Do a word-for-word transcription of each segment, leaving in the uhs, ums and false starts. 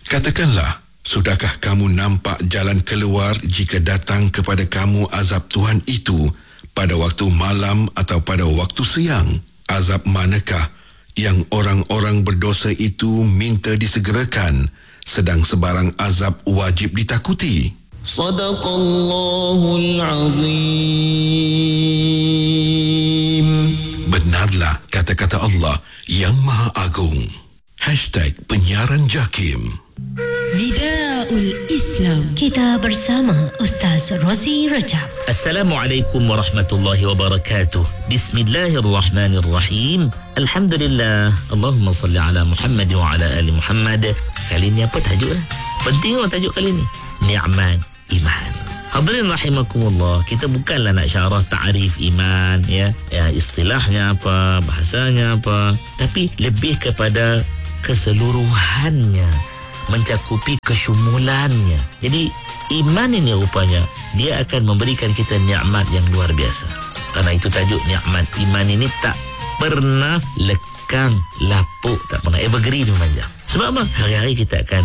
Katakanlah, sudahkah kamu nampak jalan keluar jika datang kepada kamu azab Tuhan itu pada waktu malam atau pada waktu siang? Azab manakah yang orang-orang berdosa itu minta disegerakan, sedang sebarang azab wajib ditakuti? Sadaqallahul Azim. Benarlah kata-kata Allah yang Maha Agung. Hashtag Penyiaran Jakim. Nidaul Islam. Kita bersama Ustaz Rozi Rajab. Assalamualaikum warahmatullahi wabarakatuh. Bismillahirrahmanirrahim. Alhamdulillah. Allahumma salli ala Muhammad wa ala ali Muhammad. Kali ni apa tajuk lah? Penting lah tajuk kali ni. Ni'mat iman. Hadirin rahimakumullah, kita bukanlah nak syarah ta'rif iman, ya, ya, istilahnya apa, bahasanya apa, tapi lebih kepada keseluruhannya, mencakupi kesyumulannya. Jadi iman ini rupanya dia akan memberikan kita nikmat yang luar biasa. Karena itu tajuk nikmat iman ini tak pernah lekang, lapuk, tak pernah evergreen, memanjang. Sebab apa? Hari-hari kita akan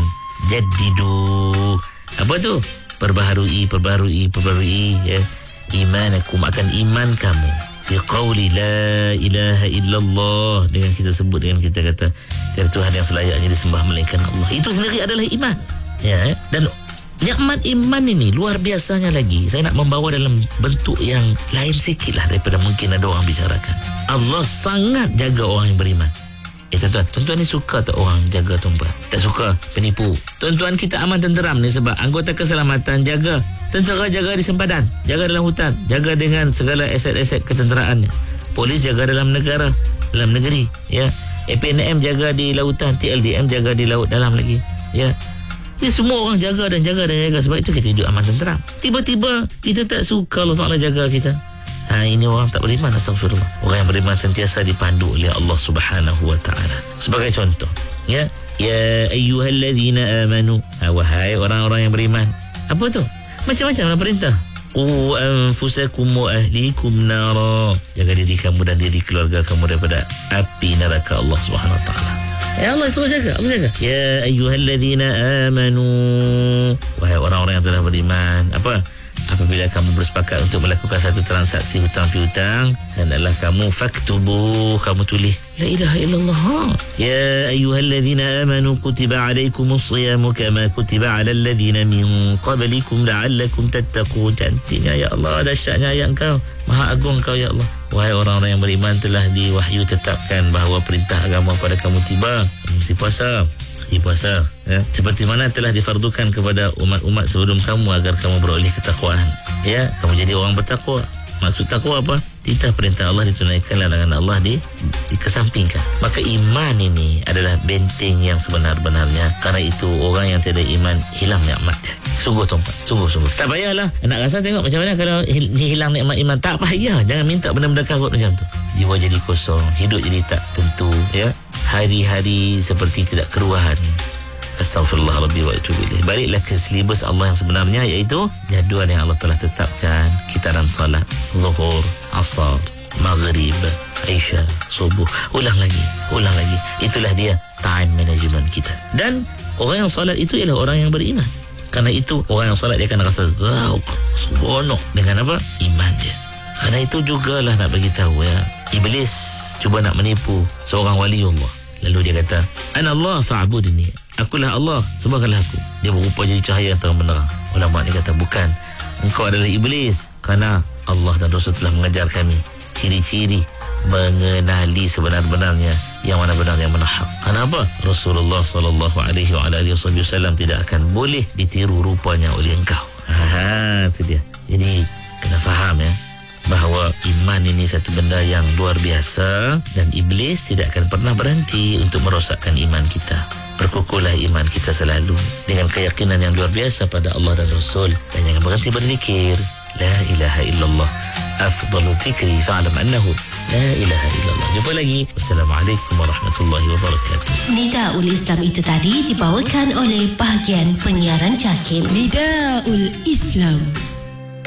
jadidu, apa tu? Perbaharui, perbaharui, perbaharui, ya. Imanakum, akan iman kamu. Biqauli la ilaha illallah, dengan kita sebut, dengan kita kata tiada Tuhan yang selayaknya disembah melainkan Allah. Itu sendiri adalah iman, ya. Dan nikmat iman ini luar biasanya lagi. Saya nak membawa dalam bentuk yang lain sikit lah daripada mungkin ada orang bicarakan. Allah sangat jaga orang yang beriman. Eh tuan-tuan, tuan-tuan ni suka tak orang jaga tuan-tuan? Tak suka penipu. Tuan-tuan kita aman tenteram ni sebab anggota keselamatan jaga. Tentera jaga di sempadan, jaga dalam hutan, jaga dengan segala aset-aset ketenteraannya. Polis jaga dalam negara, dalam negeri, ya. A P N M jaga di lautan, T L D M jaga di laut dalam lagi, ya. Ini semua orang jaga dan jaga dan jaga. Sebab itu kita hidup aman tenteram. Tiba-tiba kita tak suka Allah Ta'ala jaga kita. Ha, ini orang tak beriman, astagfirullah. Orang yang beriman sentiasa dipandu oleh Allah Subhanahu wa ta'ala. Sebagai contoh, ya, ya ayyuhalladzina amanu, ha, wahai orang-orang yang beriman. Apa tu? Macam-macam lah perintah. Qu anfusakum wa ahlikum nara. Jaga diri kamu dan diri keluarga kamu daripada api neraka Allah Subhanahu wa ta'ala. Ya Allah suruh jaga, Allah jaga. Ya ayyuhalladzina amanu, wahai orang-orang yang telah beriman. Apa? Apabila kamu bersepakat untuk melakukan satu transaksi hutang piutang, hendaklah kamu faktubu, kamu tulis la ilaha illallah. Ya ayyuhalladzina amanu kutiba alaikumus siyamu kama kutiba alal ladzina min qablikum la'allakum tattaqun. Cantiknya ya Allah, dahsyatnya ayat Engkau, Maha Agung Engkau ya Allah. Wahai orang-orang yang beriman, telah diwahyu tetapkan bahawa perintah agama pada kamu tiba, mesti puasa. Di puasa, ya, seperti mana telah difardukan kepada umat-umat sebelum kamu agar kamu beroleh ketakwaan, ya, kamu jadi orang bertakwa. Maksud takwa apa? Titah perintah Allah ditunaikan, larangan Allah di, dikesampingkan. Maka iman ini adalah benteng yang sebenar-benarnya. Karena itu orang yang tiada iman hilang nikmat dia. Sungguh tuan, sungguh-sungguh. Tak payahlah nak rasa tengok macam mana kalau hilang nikmat iman. Tak payah, jangan minta benda-benda karut macam tu. Jiwa jadi kosong, hidup jadi tak tentu, ya. Hari-hari seperti tidak keruahan. Astaghfirullah Rabbi wa atubu ilaih. Baliklah ke silibus Allah yang sebenarnya, iaitu jadual yang Allah telah tetapkan. Kitaran salat, zuhur, asar, maghrib, isya, subuh. Ulang lagi, ulang lagi. Itulah dia time management kita. Dan orang yang salat itu ialah orang yang beriman. Karena itu orang yang salat dia akan rasa wow, seronok dengan apa? Iman dia. Karena itu jugalah nak bagi tahu, ya, Iblis cuba nak menipu seorang wali Allah. Lalu dia kata, Ana Allah fa'budni. Akulah Allah, sembahkanlah aku. Dia berupa jadi cahaya yang terang benderang. Ulama dia kata, bukan, engkau adalah iblis. Kerana Allah dan Rasul telah mengajar kami ciri-ciri mengenali sebenar-benarnya yang mana benar, yang mana hak. Kenapa? Rasulullah sallallahu alaihi wasallam tidak akan boleh ditiru rupanya oleh engkau. Ha, itu dia. Jadi kena faham, ya, bahawa iman ini satu benda yang luar biasa dan iblis tidak akan pernah berhenti untuk merosakkan iman kita. Perkukuhlah iman kita selalu dengan keyakinan yang luar biasa pada Allah dan Rasul, dan jangan berhenti berzikir la ilaha illallah. Afdalu dzikri fa'lam annahu la ilaha illallah. Jumpa lagi. Wassalamualaikum warahmatullahi wabarakatuh. Nidaul Islam itu tadi dibawakan oleh bahagian penyiaran Jakim. Nidaul Islam.